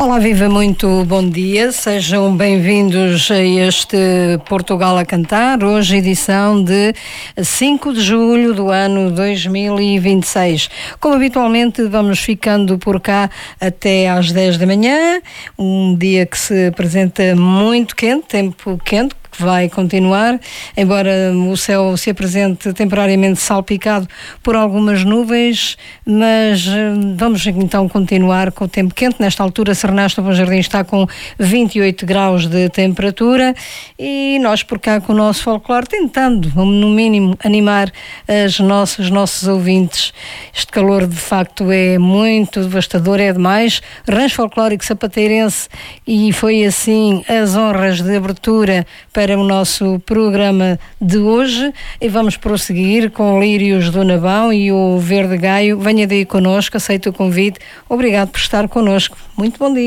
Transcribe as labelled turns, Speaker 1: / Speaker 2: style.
Speaker 1: Olá, viva, muito bom dia, sejam bem-vindos a este Portugal a Cantar, hoje edição de 5 de julho do ano 2026. Como habitualmente vamos ficando por cá até às 10 da manhã, um dia que se apresenta muito quente, tempo quente, que vai continuar, embora o céu se apresente temporariamente salpicado por algumas nuvens, mas vamos então continuar com o tempo quente. Nesta altura, Sernasto Bom Jardim está com 28 graus de temperatura e nós por cá com o nosso folclore tentando, no mínimo, animar os nossos ouvintes. Este calor de facto é muito devastador, é demais. Rancho Folclórico Sapateirense, e foi assim as honras de abertura para o nosso programa de hoje, e vamos prosseguir com Lírios do Nabão e o Verde Gaio. Venha daí connosco, aceito o convite. Obrigado por estar connosco. Muito bom dia.